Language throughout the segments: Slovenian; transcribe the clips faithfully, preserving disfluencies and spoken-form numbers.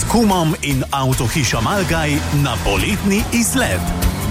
kumom in Avtohiša Malgaj na poletni izlet.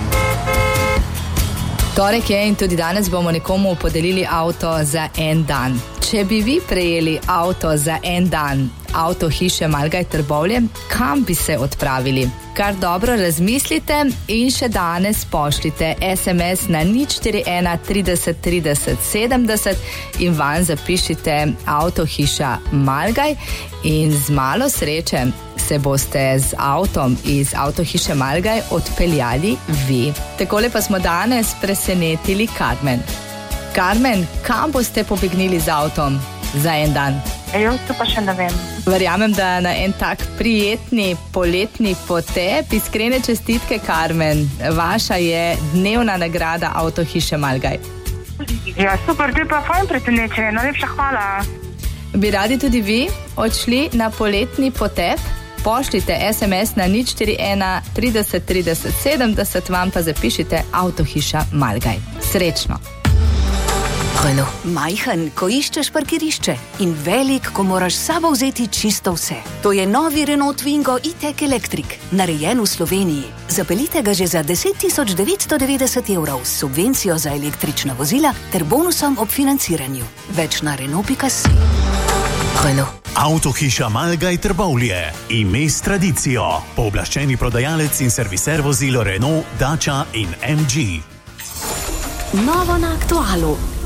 Torek je in tudi danes bomo nekomu podelili avto za en dan. Če bi vi prejeli avto za en dan, Avtohiše Malgaj Trbovlje, kam bi se odpravili? Kar dobro razmislite in še danes pošljite es em es na nič štiri ena trideset trideset sedemdeset in van zapišite Avtohiša Malgaj in z malo sreče se boste z avtom iz Avtohiše Malgaj odpeljali vi. Takole pa smo danes presenetili Karmen. Karmen, kam boste pobegnili z avtom za en dan? Jo, to pa še ne vem. Verjamem, da na en tak prijetni poletni potep. Iskrene čestitke, Karmen. Vaša je dnevna nagrada Avtohiše Malgaj. Ja, super, to je pa fajn presenečenje. Najlepša hvala. Bi radi tudi vi odšli na poletni potep? Pošljite es em es na nič štiri ena trideset trideset sedemdeset, vam pa zapišite Avtohiša Malgaj. Srečno! Renault. Majhen, ko iščeš parkirišče in velik, ko moraš s sabo vzeti čisto vse. To je novi Renault Twingo e-tech Electric, narejen v Sloveniji. Zapeljite ga že za deset tisoč devetsto devetdeset evrov s subvencijo za električna vozila ter bonusom ob financiranju. Več na Renault pika si. Renault. Avtohiša Malgaj Trbovlje. Ime s tradicijo. Pooblaščeni prodajalec in serviser vozilo Renault, Dacia in em dži. Novo na Aktualu.